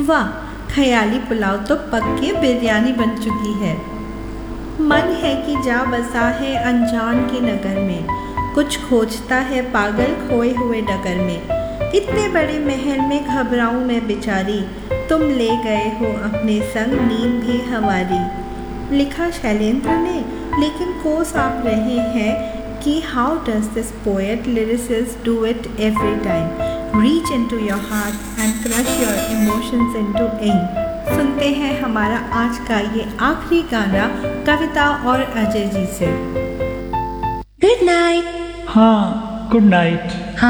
वाह, ख्याली पुलाव तो पक के बिरयानी बन चुकी है। मन है कि जा बसा है अनजान के नगर में, कुछ खोजता है पागल खोए हुए डगर में। इतने बड़े महल में घबराऊं मैं बेचारी, तुम ले गए हो अपने संग नींद भी हमारी। लिखा शैलेंद्र ने, लेकिन कोस आप रहे हैं कि how does this poet lyricist do it every time, reach into your heart and crush your emotions into ink. सुनते हैं हमारा आज का ये आखिरी गाना कविता और अजय जी से। Good night. हाँ, गुड नाइट।